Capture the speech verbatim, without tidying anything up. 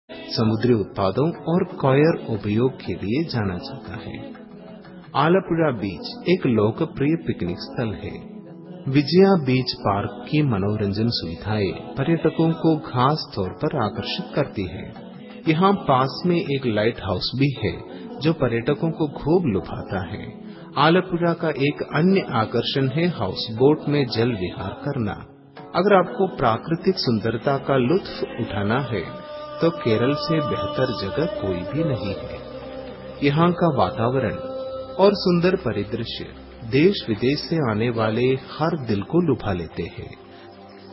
समुद्री उत्पादों और कॉयर उपयोग के लिए जाना जाता है। आलपुझा बीच एक लोकप्रिय पिकनिक स्थल है। विजया बीच पार्क की मनोरंजन सुविधाएं पर्यटकों को खास तौर पर आकर्षित करती है। यहाँ पास में एक लाइट हाउस भी है जो पर्यटकों को खूब लुभाता है। आलपुझा का एक अन्य आकर्षण है हाउस बोट में जल विहार करना। अगर आपको प्राकृतिक सुंदरता का लुत्फ उठाना है तो केरल से बेहतर जगह कोई भी नहीं है। यहाँ का वातावरण और सुंदर परिदृश्य देश विदेश से आने वाले हर दिल को लुभा लेते हैं।